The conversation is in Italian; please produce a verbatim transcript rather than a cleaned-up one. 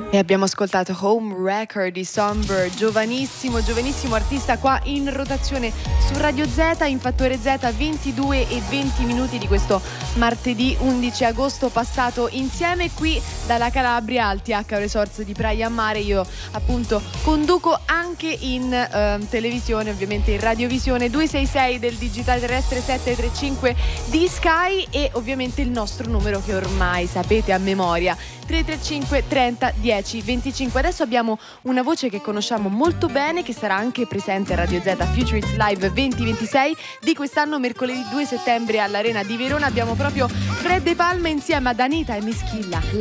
E abbiamo ascoltato Home Record di Somber, giovanissimo, giovanissimo artista qua in rotazione su Radio Z, in Fattore Z, ventidue e venti minuti di questo martedì undici agosto passato insieme qui dalla Calabria al T H Resorts di Praia a Mare. Io appunto conduco anche in eh, televisione, ovviamente in radiovisione, duecentosessantasei del digitale terrestre, settecentotrentacinque di Sky e ovviamente il nostro numero che ormai sapete a memoria, tre tre cinque trenta dieci venticinque. Adesso abbiamo una voce che conosciamo molto bene, che sarà anche presente a Radio Z Future Hits Live duemilaventisei di quest'anno, mercoledì due settembre all'Arena di Verona. Abbiamo proprio Fred De Palma insieme ad Anita e Mischilla.